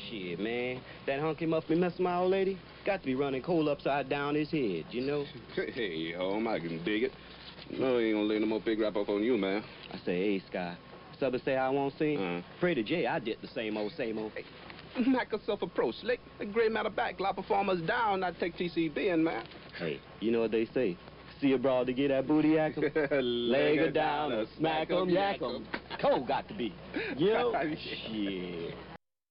Shit, man. That hunky must be messing my old lady. Got to be running coal upside down his head, you know? Hey, home, I can dig it. No, he ain't gonna lay no more big rap up on you, man. I say, hey, Sky. Somebody say I won't sing? Freddie J, I did the same old, same old. Hey, knock yourself a pro, Slick. A great matter back, lot performers down, not take TCB in, man. Hey, you know what they say? See a broad to get that booty yak 'em? Leg her down or smack 'em, yak 'em. Cole got to be. Yo, shit.